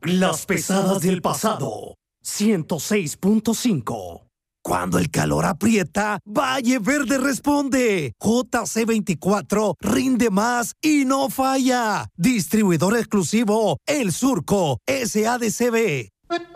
Las pesadas del pasado. 106.5. Cuando el calor aprieta, Valle Verde responde. JC24 rinde más y no falla. Distribuidor exclusivo El Surco SADCB.